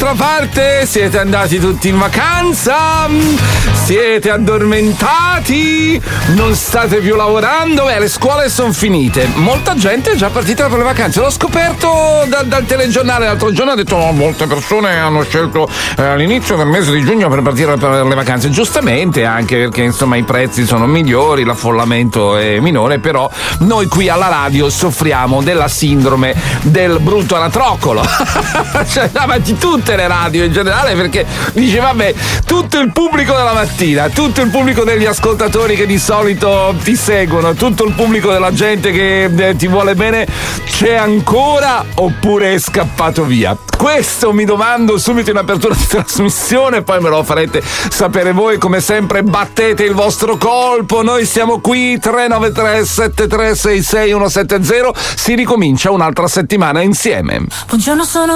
dall'altra parte siete andati tutti in vacanza, siete addormentati, non state più lavorando, le scuole sono finite, molta gente è già partita per le vacanze. L'ho scoperto dal telegiornale l'altro giorno, ha detto molte persone hanno scelto all'inizio del mese di giugno per partire per le vacanze, giustamente, anche perché insomma i prezzi sono migliori, l'affollamento è minore, però noi qui alla radio soffriamo della sindrome del brutto anatroccolo. Cioè, ma di tutte le radio in generale, perché dice vabbè, tutto il pubblico della mattina, tutto il pubblico degli ascoltatori che di solito ti seguono, tutto il pubblico della gente che ti vuole bene, c'è ancora oppure è scappato via? Questo mi domando subito in apertura di trasmissione, poi me lo farete sapere voi. Come sempre battete il vostro colpo, noi siamo qui, 393 7366 170, si ricomincia un'altra settimana insieme. Buongiorno, sono